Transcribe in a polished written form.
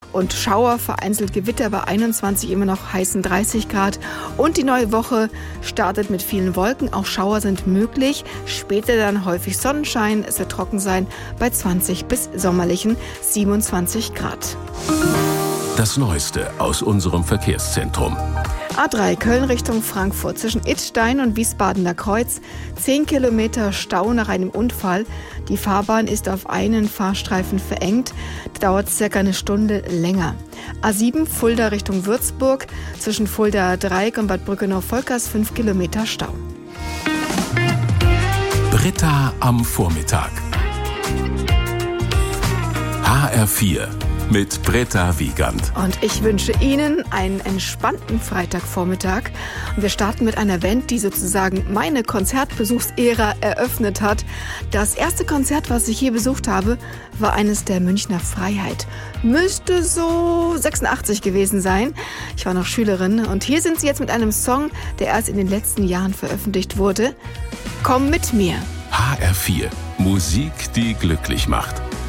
und Schauer, vereinzelt Gewitter bei 21, immer noch heißen 30 Grad. Und die neue Woche startet mit vielen Wolken. Auch Schauer sind möglich. Später dann häufig Sonnenschein. Es wird trocken sein bei 20 bis sommerlichen 27 Grad. Das Neueste aus unserem Verkehrszentrum. A3 Köln Richtung Frankfurt zwischen Idstein und Wiesbadener Kreuz. 10 Kilometer Stau nach einem Unfall. Die Fahrbahn ist auf einen Fahrstreifen verengt. Dauert circa eine Stunde länger. A7 Fulda Richtung Würzburg zwischen Fulda Dreieck und Bad Brückenau-Volkers 5 Kilometer Stau. Britta am Vormittag. HR4 mit Britta Wiegand. Und ich wünsche Ihnen einen entspannten Freitagvormittag. Und wir starten mit einer Band, die sozusagen meine Konzertbesuchsära eröffnet hat. Das erste Konzert, was ich hier besucht habe, war eines der Münchner Freiheit. Müsste so 86 gewesen sein. Ich war noch Schülerin. Und hier sind sie jetzt mit einem Song, der erst in den letzten Jahren veröffentlicht wurde. Komm mit mir. HR4. Musik, die glücklich macht.